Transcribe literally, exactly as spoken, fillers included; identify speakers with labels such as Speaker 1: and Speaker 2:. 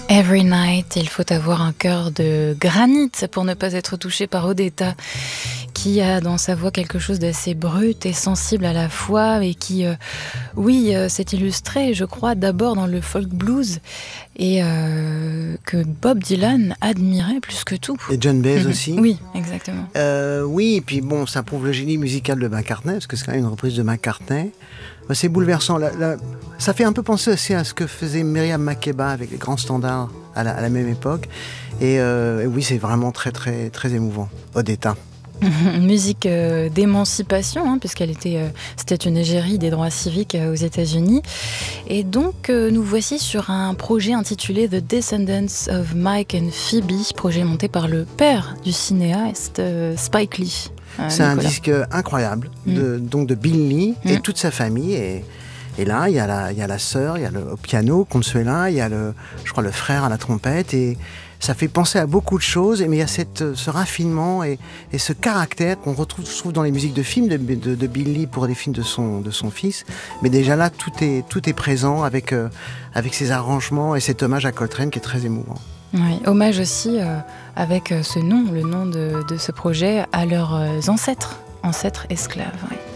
Speaker 1: Every night, il faut avoir un cœur de granit pour ne pas être touché par Odetta, qui a dans sa voix quelque chose d'assez brut et sensible à la fois et qui, euh, oui, euh, s'est illustré, je crois, d'abord dans le folk blues et euh, que Bob Dylan admirait plus que tout.
Speaker 2: Et John Baez
Speaker 1: Mm-hmm.
Speaker 2: aussi.
Speaker 1: Oui, exactement.
Speaker 2: Euh, oui, et puis bon, ça prouve le génie musical de McCartney, parce que c'est quand même une reprise de McCartney. C'est bouleversant. La, la, ça fait un peu penser aussi à ce que faisait Miriam Makeba avec les grands standards à la, à la même époque. Et, euh, et oui, c'est vraiment très, très, très émouvant. Odetta.
Speaker 1: Musique euh, d'émancipation, hein, puisqu'elle était, euh, c'était une égérie des droits civiques euh, aux États-Unis. Et donc, euh, nous voici sur un projet intitulé The Descendants of Mike and Phoebe, projet monté par le père du cinéaste euh, Spike Lee. Euh,
Speaker 2: c'est
Speaker 1: Nicolas.
Speaker 2: un disque incroyable, de, mm. donc de Bill Lee mm. et toute sa famille. Et, et là, il y a la, il y a la sœur, il y a le au piano, Consuela, il y a le, je crois, le frère à la trompette. Et ça fait penser à beaucoup de choses, mais il y a cette, ce raffinement et, et ce caractère qu'on retrouve souvent dans les musiques de films de, de, de Bill Lee pour des films de son, de son fils. Mais déjà là, tout est, tout est présent avec, euh, avec ses arrangements et cet hommage à Coltrane qui est très émouvant.
Speaker 1: Oui, hommage aussi euh, avec ce nom, le nom de, de ce projet, à leurs ancêtres, ancêtres esclaves. Oui.